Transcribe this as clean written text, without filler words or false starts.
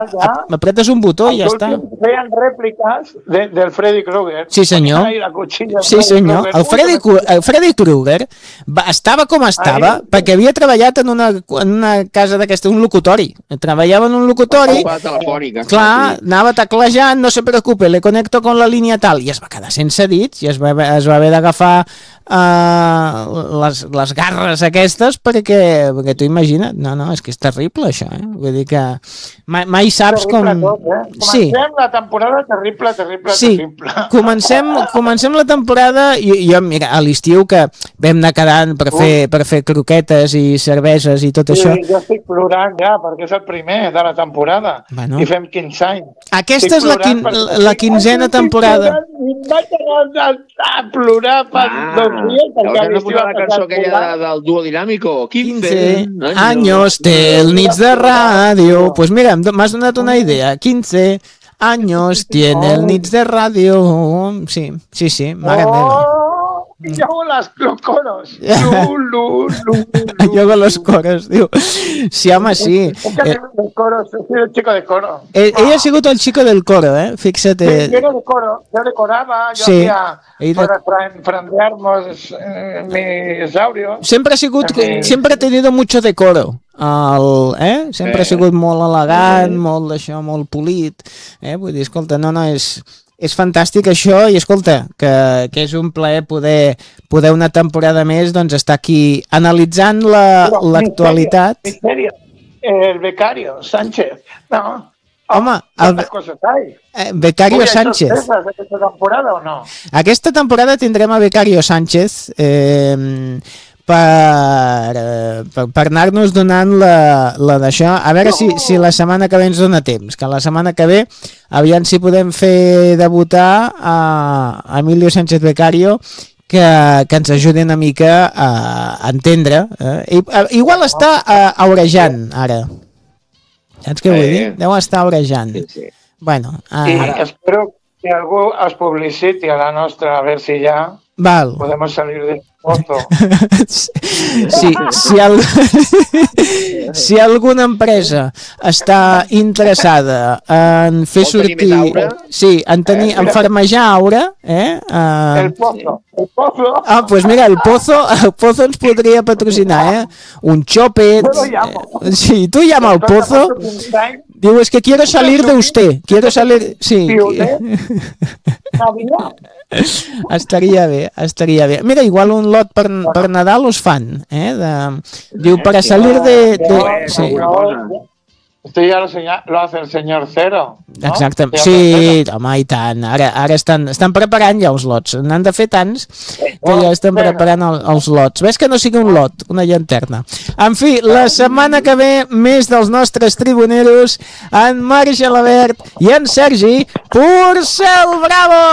apretes un botó i ja està. Feien rèpliques del Freddy Krueger. Sí, senyor. Sí, senyor. El Freddy Krueger estava com estava perquè havia treballat en una casa d'aquesta, un locutori. Treballava en un locutori. Clar, anava teclejant, no se preocupe, le conecto con la línia tal, i es va quedar sense dits i es va haver d'agafar les garres aquestes perquè tu imagina't, no, és que és terrible això, vull dir que mai saps com... Comencem la temporada terrible. Sí, comencem la temporada i jo, mira, a l'estiu que vam anar quedant per fer croquetes i cerveses i tot això. Jo estic plorant ja, perquè és el primer de la temporada i fem 15 anys. Aquesta és la 15ena temporada. Vaig a plorar per 2 dies. Haurem de posar la cançó aquella del dúo dinámico. 15 años del Nits de Radio. Pues mira, m'has donat una idea. 15 años tiene el Nits de Radio. Sí, mare meva. Yo hago los coros. Yo hago los coros, diu. Sí, home, sí. Soy el chico de coro. Ell ha sigut el chico del coro, fíxate. Yo era de coro, yo decoraba, yo hacía para frandearnos mis audios. Siempre ha tenido mucho decoro. Sempre ha sigut molt elegant, molt d'això, molt polit. Vull dir, escolta, no, és fantàstic això i escolta, que és un plaer poder una temporada més doncs estar aquí analitzant l'actualitat. El becario Sánchez, no? Home, Becario Sánchez. ¿Aquesta temporada o no? Aquesta temporada tindrem a Becario Sánchez per anar-nos donant la d'això. A veure si la setmana que ve ens dona temps, que la setmana que ve aviam si podem fer debutar a Emilio Sánchez Becario, que ens ajudi una mica a entendre. Igual està orejant ara. Saps què vull dir? Deu estar orejant. Bueno, espero que algú es publiciti a la nostra, a ver si ya podemos salir del pozo. Si alguna empresa està interessada en fer sortir... Sí, en farmejar aura... El pozo. Ah, pues mira, el pozo ens podria patrocinar, Un chopet... Sí, tu llama al pozo... Diu, es que quiero salir de usted. Quiero salir... Sí. Estaria bé. Mira, igual un lot per Nadal us fan, diu, para salir de... Sí. Esto ya lo hace el señor Cero, ¿no? Exacte. Sí, home, i tant. Ara estan preparant ja els lots. N'han de fer tants que ja estan preparant els lots. Ves que no sigui un lot, una llanterna. En fi, la setmana que ve, més dels nostres tribuneros, en Marc Gelabert i en Sergi Porcel. Bravo!